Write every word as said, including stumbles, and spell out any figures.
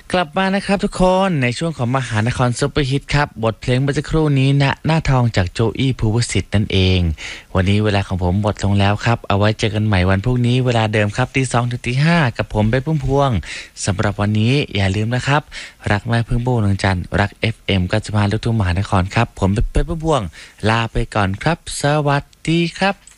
กลับมานะครับทุกคนในช่วงของมหานครซุปเปอร์ฮิตครับบทเพลงเมื่อสักครู่นี้ณหน้าทองจากโจอี้ภูวสิทธิ์นั่นเองวันนี้เวลาของผมหมดลงแล้วครับเอาไว้เจอกันใหม่วันพรุ่งนี้เวลาเดิมครับตีสองถึงตีห้ากับผมไปพุ่มพวงสำหรับวันนี้อย่าลืมนะครับรักแม่พึ่งโบนงจันทร์รัก เอฟ เอ็ม ก็จะมาลูกทุ่งมหานครครับผมไปพุ่มพวงลาไปก่อนครับสวัสดีครับ